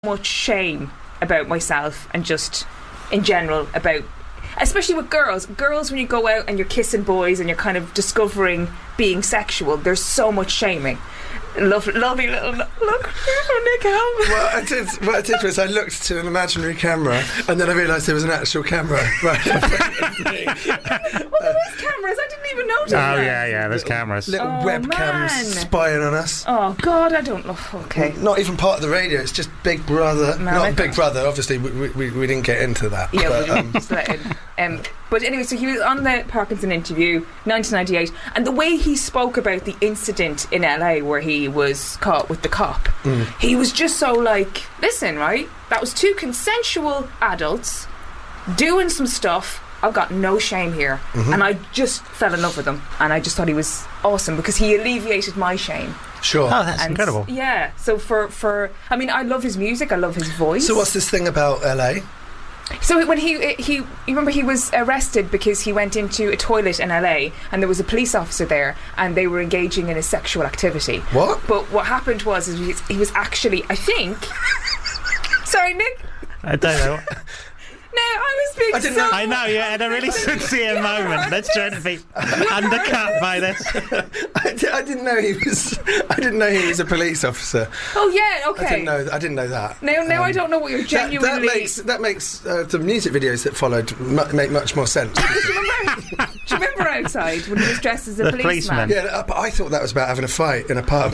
much shame about myself and just in general about, especially with girls, when you go out and you're kissing boys and you're kind of discovering being sexual, there's so much shaming. Lovely little look. Nick, help. What I did was I looked to an imaginary camera and then I realised there was an actual camera right in front of me. Well, there is cameras. I didn't even notice. Oh yeah, there's cameras. Little webcams spying on us. Oh God, I don't know. Okay. Not even part of the radio. It's just Big Brother. No, Not Big Brother. Obviously, we didn't get into that. Yeah, but, just let it. But anyway, so he was on the Parkinson interview, 1998, and the way he spoke about the incident in LA where he was caught with the cop, he was just so like, listen, right? That was two consensual adults doing some stuff. I've got no shame here. And I just fell in love with him. And I just thought he was awesome because he alleviated my shame. Sure. Oh, that's incredible. Yeah. So for I mean, I love his music. I love his voice. So what's this thing about LA? So when you remember he was arrested because he went into a toilet in LA and there was a police officer there and they were engaging in a sexual activity. What? But what happened was he was actually, I think... Sorry, Nick? I don't know. No, I was being I know, you had a really sincere moment. Let's try to be undercut by this. I didn't know he was. I didn't know he was a police officer. Oh yeah, okay. I didn't know that. Now I don't know what you're genuinely. That makes the music videos that followed make much more sense. Do you remember outside when he was dressed as a policeman? Yeah, but I thought that was about having a fight in a pub.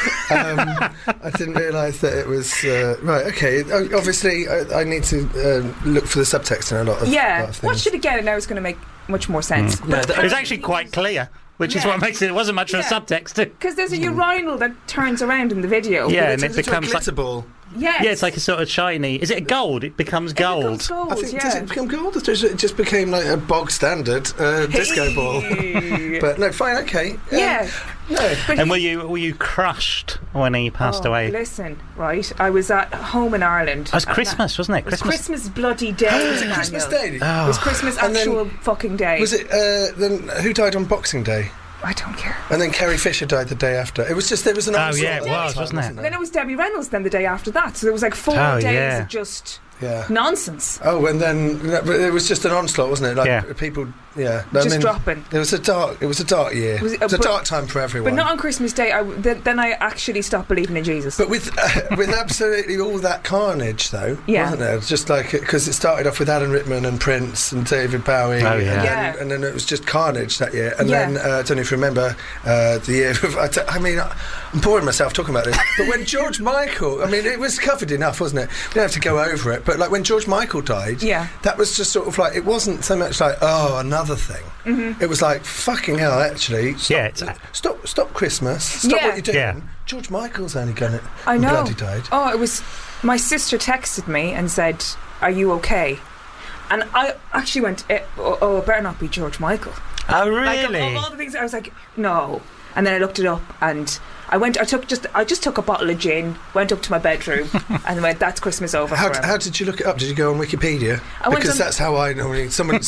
I didn't realise that it was right. Okay, obviously I need to look for the subtext in a lot of things. Watch it again and now it's going to make much more sense. But It was actually quite clear, which is what makes it wasn't much of a subtext. Because there's a urinal that turns around in the video. Yeah, and it becomes like a glitter ball. Yes. Yeah, it's like a sort of shiny. Is it gold? It becomes gold. I think does it become gold? It just became like a bog standard disco ball. But no, fine, okay. Yeah. No. And were you crushed when he passed away? Listen, right, I was at home in Ireland. It was Christmas, wasn't it? It was Christmas bloody day. Was it Christmas Day? It was Christmas actual fucking day. Was it then who died on Boxing Day? I don't care. And then Carrie Fisher died the day after. It was just there was an Oh yeah, it was, wasn't it? And then it was Debbie Reynolds then the day after that. So there was like 4 days of just nonsense. Oh, and then it was just an onslaught, wasn't it? Like people, dropping. It was a dark year. It was a dark time for everyone. But not on Christmas Day. Then I actually stopped believing in Jesus. But with absolutely all that carnage, though, wasn't there? Just like because it started off with Alan Rickman and Prince and David Bowie, and then it was just carnage that year. And then I don't know if you remember the year of. I mean, I'm boring myself talking about this. But when George Michael, I mean, it was covered enough, wasn't it? We don't have to go over it. But like when George Michael died, that was just sort of like it wasn't so much like another thing. It was like fucking hell. Actually, stop Christmas. Stop what you're doing. Yeah. George Michael's only done it. I know. Bloody died. Oh, it was. My sister texted me and said, "Are you okay?" And I actually went, it better not be George Michael. Oh really? Like, of all the things, I was like, no. And then I looked it up and I just took a bottle of gin, went up to my bedroom and went, that's Christmas over forever. How did you look it up? Did you go on Wikipedia? Because that's how I normally someone's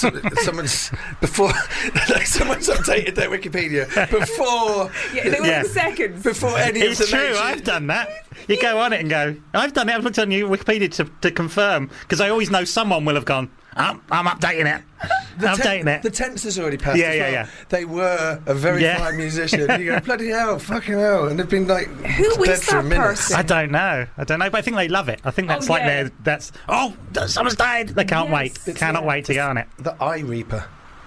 before someone's updated their Wikipedia before seconds before any it's of the true, I've done that. You go on it and go, I've done it, I've looked on your Wikipedia to confirm because I always know someone will have gone, I'm updating it. The tense has already passed. Yeah. They were a very fine musician. You go, bloody hell, fucking hell, and they've been like who dead is for a that minute. person? I don't know, but I think they love it. I think that's someone's died. They can't wait. Cannot wait to go on it. The Eye Reaper.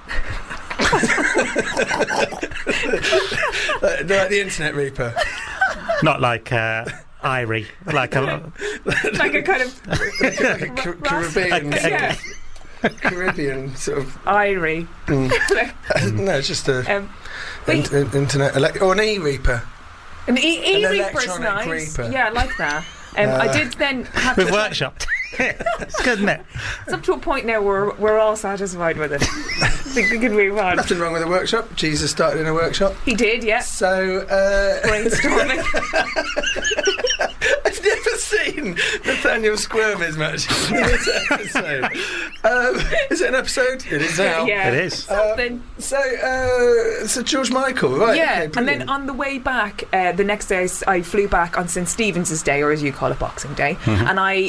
Like the Internet Reaper. Not like Irie, like a kind of like a Caribbean. Caribbean sort of Irie. No, it's just a internet or an E-Reaper. An E-Reaper's nice. Reaper. Yeah, I like that. I did then have with workshopped. It's good, isn't it? It's up to a point now where we're all satisfied with it. I think we can move on. Nothing wrong with a workshop. Jesus started in a workshop. He did, yeah. So brainstorming. I've never seen Nathaniel squirm as much in this episode. Is it an episode? It is now. Yeah, it is. So George Michael, right? Yeah, okay, and then on the way back, the next day I flew back on St Stephen's Day, or as you call it, Boxing Day, and I